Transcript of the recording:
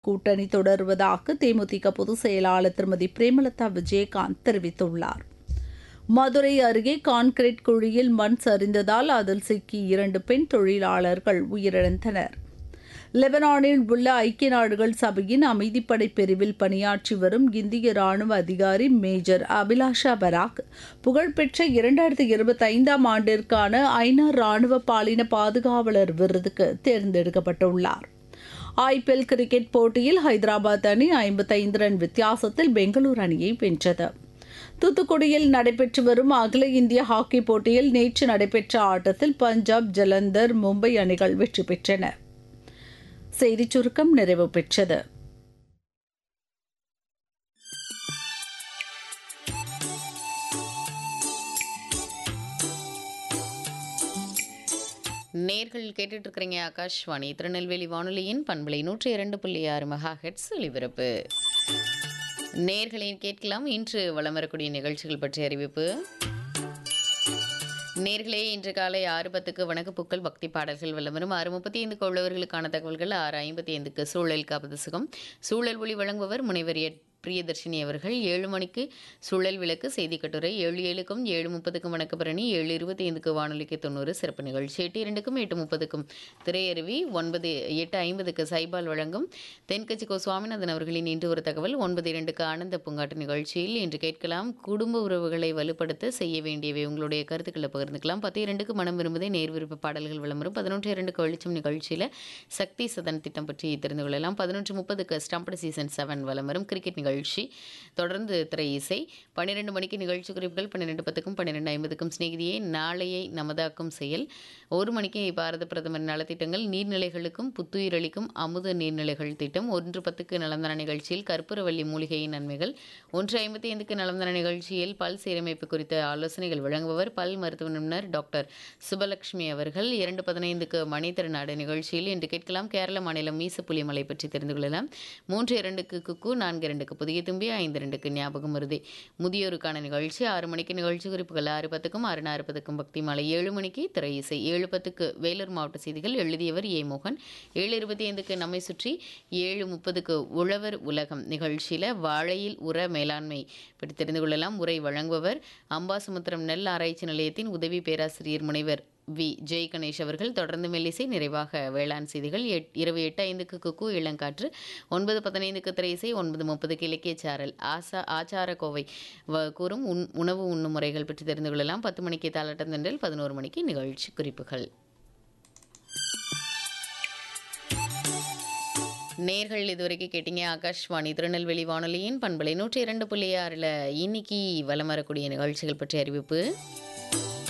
கூட்டணி தொடருவதாக தேமுதிக பொதுச் செயலாளர் திருமதி பிரேமலதா விஜயகாந்த் தெரிவித்துள்ளார். மதுரை அருகே கான்கிரீட் குழியில் மண் சரிந்ததால் அதில் சிக்கி 2 பெண் தொழிலாளர்கள் உயிரிழந்தனர். லெபனானில் உள்ள ஐக்கிய நாடுகள் சபையின் அமைதிப்படை பிரிவில் பணியாற்றி வரும் இந்திய ராணுவ அதிகாரி மேஜர் அபிலாஷா பராக் புகழ்பெற்ற 2025ஆம் ஆண்டிற்கான ஐநா ராணுவ பாலின பாதுகாவலர் விருதுக்கு தேர்ந்தெடுக்கப்பட்டுள்ளார். IPL கிரிக்கெட் போட்டியில் ஹைதராபாத் அணி 55 ரன் வித்தியாசத்தில் பெங்களூரு அணியை வென்றது. தூத்துக்குடியில் நடைபெற்று வரும் அகில இந்திய ஹாக்கி போட்டியில் நேற்று நடைபெற்ற ஆட்டத்தில் பஞ்சாப், ஜலந்தர், மும்பை அணிகள் வெற்றி பெற்றன. செய்திச் சுருக்கம் நிறைவு பெற்றது. நேர்கள் கேட்டுட்டு இருக்கிறீங்க ஆகாஷ்வாணி திருநெல்வேலி வானொலியின் பண்பலை 102.6 மெகாஹெர்ட்ஸ் ஒலிபரப்பு. நேர்களின் கேட்கலாம் இன்று வலம் வரக்கூடிய நிகழ்ச்சிகள் பற்றிய அறிவிப்பு. நேர்களே, இன்று காலை 6:10க்கு வணக்கப்பூக்கள் பக்தி பாடல்கள் விளம்பரம், 6:35க்கு உள்ளவர்களுக்கான தகவல்கள், 6:55க்கு சூழல் காப்பது சுகம், சூழல் ஒளி வழங்குபவர் முனைவர் பிரியதர்ஷினி அவர்கள், 7 மணிக்கு சூழல் விளக்கு செய்தி கட்டுரை, 7:07க்கும் 7:30க்கும் வணக்கப்பரணி, 7:25க்கு வானொலிக்கு 90 சிறப்பு நிகழ்ச்சி, 8:02க்கும் 8:30க்கும் திரையருவி, 8:50க்கு சைபால் வழங்கும் தென்கட்சி கோ சுவாமிநாதன் அவர்களின் இன்று ஒரு தகவல், 9:02க்கு ஆனந்த பூங்காட்டு நிகழ்ச்சியில் இன்று கேட்கலாம் குடும்ப உறவுகளை வலுப்படுத்த செய்ய வேண்டியவை, உங்களுடைய கருத்துக்களை பகிர்ந்துக்கலாம். 10:02க்கு மனம் விரும்புதே நேர் விருப்ப பாடல்கள் விளம்பரம், 11:02க்கு வெளிச்சம் நிகழ்ச்சியில் சக்தி சதன் திட்டம் பற்றி தெரிந்து கொள்ளலாம். 11:30க்கு ஸ்டம்பட் சீசன் 7 விளம்பரம், கிரிக்கெட் நிகழ்ச்சி, தொடர்ந்து திரை இசை, 12 மணிக்கு நிகழ்ச்சி குறிப்புகள், 12:10க்கும் 12:50க்கும் சிநேகிதியை நாளையை நமதாக்கும் செயல், 1 மணிக்கு பாரத பிரதமர் நலத்திட்டங்கள், நீர்நிலைகளுக்கும் புத்துயிரளிக்கும் அமுத நீர்நிலைகள் திட்டம், 1:10க்கு நலந்தன நிகழ்ச்சியில் கற்பூரவள்ளி மூலிகையின் நன்மைகள், 1:55க்கு நலந்தன நிகழ்ச்சியில் பல் சீரமைப்பு குறித்த ஆலோசனைகள் வழங்குபவர் பல் மருத்துவ நிபுணர் டாக்டர் சுபலட்சுமி அவர்கள். 2:15க்கு மணித்திருநாடு நிகழ்ச்சியில் இன்று கேட்கலாம் கேரள மாநிலம் மீசப்புலிமலை பற்றி தெரிந்து கொள்ளலாம். 3:02க்கு குக்கு, 4:02க்கு புதிய தும்பி, 5:02க்கு ஞாபகம் வருதே முதியோருக்கான நிகழ்ச்சி, 6 மணிக்கு நிகழ்ச்சி குறிப்புகள், 6:10க்கும் 6:40க்கும் பக்தி மாலை, 7 மணிக்கு திரை இசை, 7:10க்கு வேலூர் மாவட்ட செய்திகள் எழுதியவர் மோகன், 7:25க்கு நம்மை சுற்றி, 7:30க்கு உழவர் உலகம் நிகழ்ச்சியில் வாழையில் உர மேலாண்மை பற்றி தெரிந்து கொள்ளலாம். உரை வழங்குபவர் அம்பாசமுத்திரம் நெல் ஆராய்ச்சி நிலையத்தின் உதவி பேராசிரியர் முனைவர் ஜெய் கணேஷ் அவர்கள். தொடர்ந்து மெல்லிசை, நிறைவாக வேளாண் செய்திகள், இரவு 8:05க்கு குக்கு இளங்காற்று, 9:15க்கு திரை இசை, 9:30க்கு இலக்கிய சாரல் ஆச்சார கோவை கூறும் உணவு உண்ணும் முறைகள் பற்றி தெரிந்து கொள்ளலாம். 10 மணிக்கு தாலாட்டந்தன்றல், 11 மணிக்கு நிகழ்ச்சி குறிப்புகள். நேர்கள் இதுவரைக்கும் கேட்டீங்க ஆகாஷ்வாணி திருநெல்வேலி வானொலியின் பண்பலை 102.6 இன்னைக்கு வலம் வரக்கூடிய நிகழ்ச்சிகள் பற்றிய அறிவிப்பு.